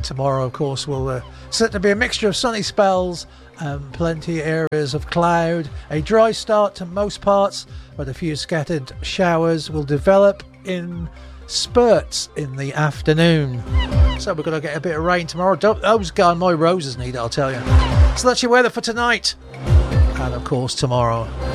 Tomorrow, of course, will set to be a mixture of sunny spells and plenty areas of cloud. A dry start to most parts, but a few scattered showers will develop in spurts in the afternoon. So we're going to get a bit of rain tomorrow. Those my roses need it, I'll tell you. So that's your weather for tonight. And of course tomorrow.